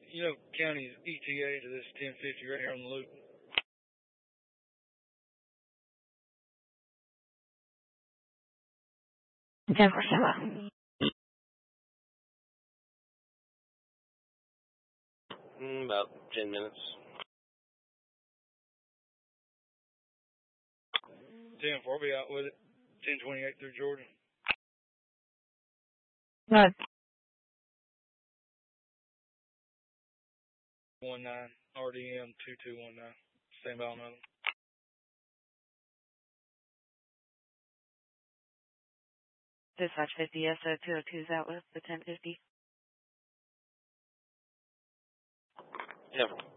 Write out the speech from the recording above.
county's ETA to this 1050 right here on the loop. Denver, Samba. About 10 minutes. 10-4, I'll be out with it. 1028 through Georgia. Good. 19, RDM 2219. Stand by on another. Dispatch 50 SO202's out with the 1050. Denver.